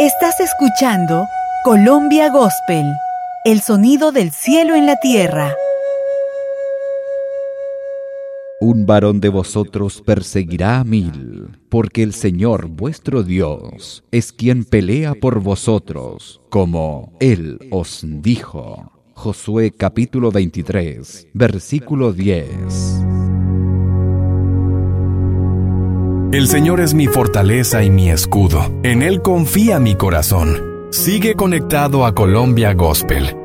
Estás escuchando Colombia Gospel, el sonido del cielo en la tierra. Un varón de vosotros perseguirá a 1000, porque el Señor vuestro Dios es quien pelea por vosotros, como Él os dijo. Josué capítulo 23, versículo 10. El Señor es mi fortaleza y mi escudo. En Él confía mi corazón. Sigue conectado a Colombia Gospel